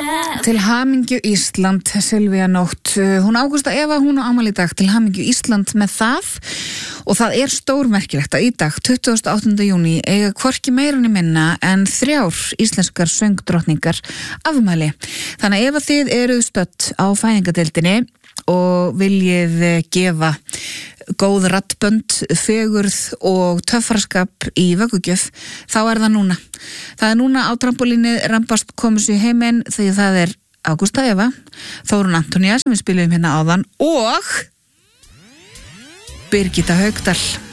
Til hamingju Ísland, Silvía Nótt. Hún Ágústa Eva, hún á afmæli í dag. Til hamingju Ísland með það. Og það stórmerkilegt að í dag, 28. júní, eiga hvorki meira né minna en 3 íslenskar söngdrottningar afmæli. Þannig að ef þið eruð stödd á fæðingadeildinni og viljið gefa góð raddbönd, fegurð og töffaraskap í vöggugjöf, þá það núna. Það núna á trampolíni Rambast komur sér heiminn því það Ágústa Eva, Þórunn Antonía sem við spilum hérna áðan og Birgitta Haukdal.